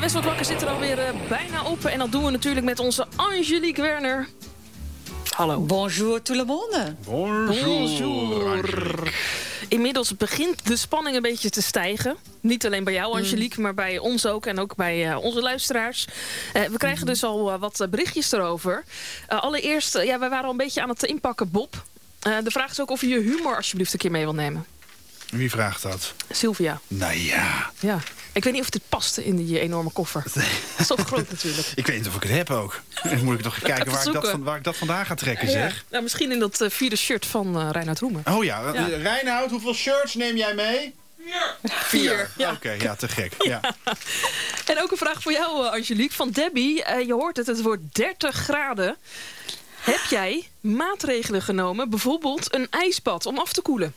Best Wat Wakker zit er alweer bijna op. En dat doen we natuurlijk met onze Angelique Werner. Hallo. Bonjour tout le monde. Bonjour. Inmiddels begint de spanning een beetje te stijgen. Niet alleen bij jou, Angelique, maar bij ons ook. En ook bij onze luisteraars. We krijgen dus al wat berichtjes erover. Allereerst, wij waren al een beetje aan het inpakken, Bob. De vraag is ook of je je humor alsjeblieft een keer mee wil nemen. Wie vraagt dat? Sylvia. Nou ja. Ja. Ik weet niet of dit past in die enorme koffer. Dat is zo groot natuurlijk. Ik weet niet of ik het heb ook. Dan moet ik nog even kijken waar ik dat vandaan ga trekken, zeg. Ja. Nou, misschien in dat vierde shirt van Reinoud Roemer. Oh ja. Reinoud, hoeveel shirts neem jij mee? 4. Ja. Oké, te gek. Ja. En ook een vraag voor jou, Angelique, van Debbie. Je hoort het wordt 30 graden. Heb jij maatregelen genomen, bijvoorbeeld een ijsbad om af te koelen?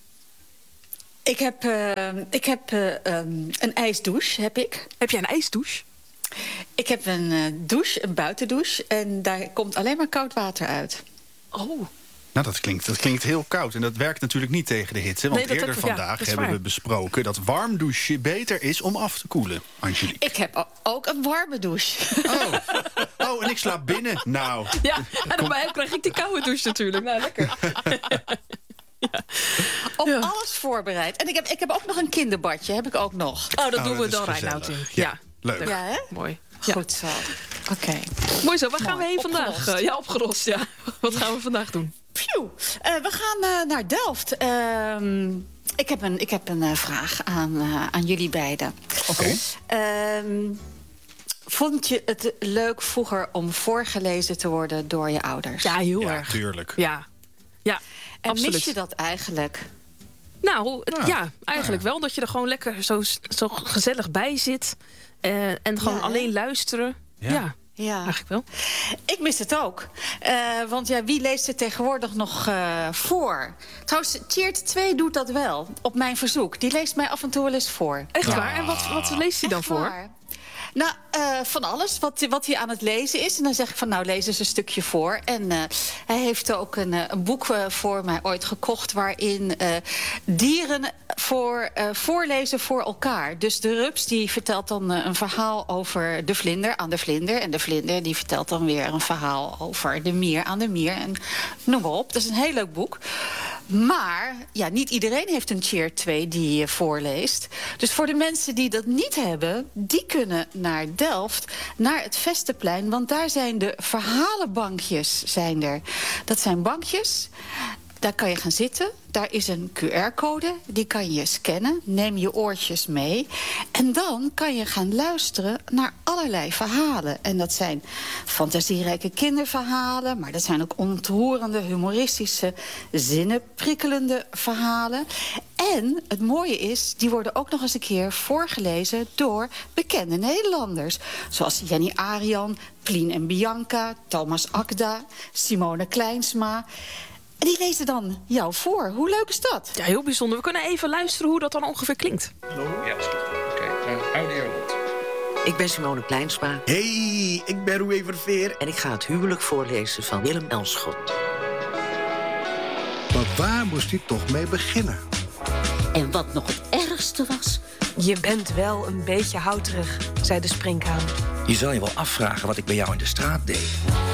Ik heb een ijsdouche, heb ik. Heb jij een ijsdouche? Ik heb een douche, een buitendouche. En daar komt alleen maar koud water uit. Oh. Nou, dat klinkt heel koud. En dat werkt natuurlijk niet tegen de hitte. Want eerder vandaag hebben we besproken dat warm douchen beter is om af te koelen, Angelique. Ik heb ook een warme douche. Oh, en ik slaap binnen. Nou. Ja, en bij hem krijg ik die koude douche natuurlijk. Nou, lekker. Ja. Alles voorbereid. En ik heb ook nog een kinderbadje, heb ik ook nog. Oh, dat doen we dan Reinoud in. Ja, leuk. Ja, hè? Mooi. Goed zo. Oké. Mooi zo, waar gaan we heen vandaag? Opgelost, ja. Wat gaan we vandaag doen? We gaan naar Delft. Ik heb een vraag aan jullie beiden. Oké. Vond je het leuk vroeger om voorgelezen te worden door je ouders? Ja, heel erg. Ja, tuurlijk. Ja, en absoluut. mis je dat eigenlijk? Nou, eigenlijk wel. Dat je er gewoon lekker zo gezellig bij zit. En gewoon alleen luisteren. Ja, eigenlijk wel. Ik mis het ook. Want wie leest het tegenwoordig nog voor? Trouwens, Tjeerd 2 doet dat wel. Op mijn verzoek. Die leest mij af en toe wel eens voor. Echt waar? En wat leest hij dan voor? Waar. Nou, van alles wat hij aan het lezen is. En dan zeg ik van, nou, lees eens een stukje voor. En hij heeft ook een boek voor mij ooit gekocht... waarin dieren voorlezen voor elkaar. Dus de rups die vertelt dan een verhaal over de vlinder aan de vlinder. En de vlinder die vertelt dan weer een verhaal over de mier aan de mier. En noem maar op. Dat is een heel leuk boek. Maar niet iedereen heeft een Tjeerd 2 die voorleest. Dus voor de mensen die dat niet hebben... die kunnen naar Delft, naar het Vesteplein. Want daar zijn de verhalenbankjes. Dat zijn bankjes... Daar kan je gaan zitten. Daar is een QR-code. Die kan je scannen. Neem je oortjes mee. En dan kan je gaan luisteren naar allerlei verhalen. En dat zijn fantasierijke kinderverhalen. Maar dat zijn ook ontroerende, humoristische, zinnenprikkelende verhalen. En het mooie is, die worden ook nog eens een keer voorgelezen door bekende Nederlanders. Zoals Jenny Arian, Plien en Bianca, Thomas Akda, Simone Kleinsma... En die lezen dan jou voor. Hoe leuk is dat? Ja, heel bijzonder. We kunnen even luisteren hoe dat dan ongeveer klinkt. Hallo? Ja, dat is goed. Oké, audio. Ik ben Simone Kleinsma. Hey, ik ben Roué Verveer. En ik ga het huwelijk voorlezen van Willem Elschot. Maar waar moest hij toch mee beginnen? En wat nog het ergste was... Je bent wel een beetje houterig, zei de springhaan. Je zal je wel afvragen wat ik bij jou in de straat deed.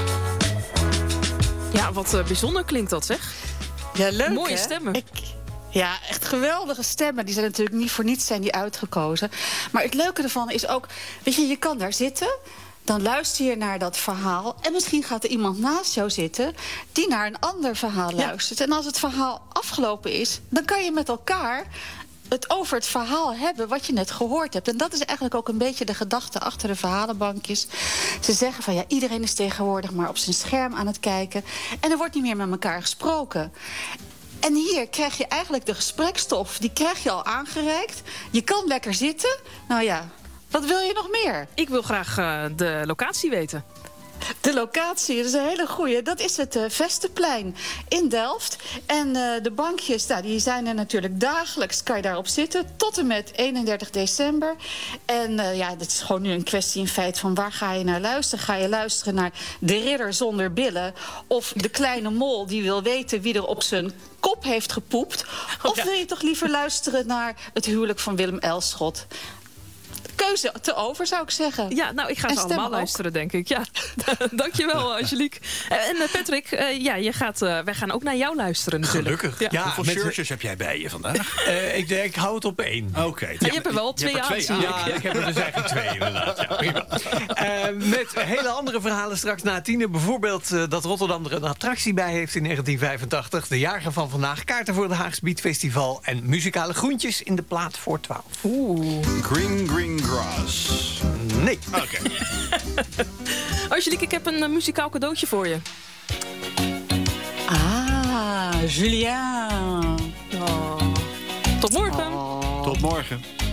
Ja, wat bijzonder klinkt dat, zeg. Ja, leuk, mooie hè? stemmen. Ja, echt geweldige stemmen. Die zijn natuurlijk niet voor niets uitgekozen. Maar het leuke ervan is ook... Weet je kan daar zitten... Dan luister je naar dat verhaal. En misschien gaat er iemand naast jou zitten... die naar een ander verhaal luistert. En als het verhaal afgelopen is... dan kan je met elkaar... het over het verhaal hebben wat je net gehoord hebt. En dat is eigenlijk ook een beetje de gedachte achter de verhalenbankjes. Ze zeggen van iedereen is tegenwoordig maar op zijn scherm aan het kijken. En er wordt niet meer met elkaar gesproken. En hier krijg je eigenlijk de gesprekstof. Die krijg je al aangereikt. Je kan lekker zitten. Nou ja, wat wil je nog meer? Ik wil graag de locatie weten. De locatie, dat is een hele goeie. Dat is het Vesteplein in Delft. En de bankjes, die zijn er natuurlijk dagelijks. Kan je daarop zitten tot en met 31 december. En dat is gewoon nu een kwestie in feite van waar ga je naar luisteren? Ga je luisteren naar de ridder zonder billen? Of de kleine mol die wil weten wie er op zijn kop heeft gepoept? Of wil je toch liever luisteren naar het huwelijk van Willem Elschot? keuze te over, zou ik zeggen. Ja, nou, ik ga ze allemaal luisteren, denk ik. Ja. Dankjewel, Angelique. En Patrick, wij gaan ook naar jou luisteren natuurlijk. Gelukkig. Ja, hoeveel shirtjes heb jij bij je vandaag? Ik hou het op 1. Oké. Je hebt er wel 2 aan. Ja, ik heb er dus eigenlijk 2 inderdaad. Ja, prima. Met hele andere verhalen straks na 10. Bijvoorbeeld dat Rotterdam er een attractie bij heeft in 1985. De jager van vandaag. Kaarten voor het Haags Beat Festival. En muzikale groentjes in de plaat voor 12. Green grass. Nee. Oké. Angelique, ik heb een muzikaal cadeautje voor je. Julien. Tot morgen. Tot morgen.